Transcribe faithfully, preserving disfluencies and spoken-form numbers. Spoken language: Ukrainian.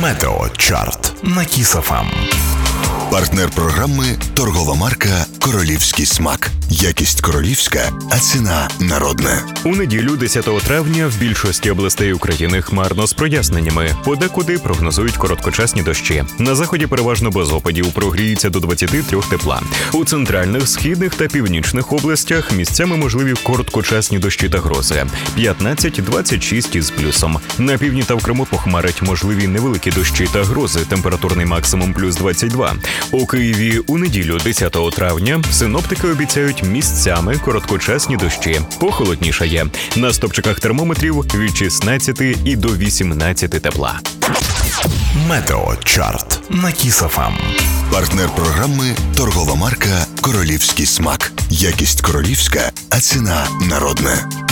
Метеочарт на Кіс еф ем. Партнер програми – торгова марка «Королівський смак». Якість королівська, а ціна народна. У неділю, десятого травня, в більшості областей України хмарно з проясненнями. Подекуди прогнозують короткочасні дощі. На заході переважно без опадів, прогріється до двадцяти трьох тепла. У центральних, східних та північних областях місцями можливі короткочасні дощі та грози. п'ятнадцять - двадцять шість із плюсом. На півдні та в Криму похмарить можливі невеликі дощі та грози. Температурний максимум плюс двадцять два. У Києві у неділю, десятого травня, синоптики обіцяють місцями короткочасні дощі. Похолоднішає. На стопчиках термометрів від шістнадцяти і до вісімнадцяти тепла. Метеочарт на Кіс еф ем. Партнер програми – торгова марка «Королівський смак». Якість королівська, а ціна народна.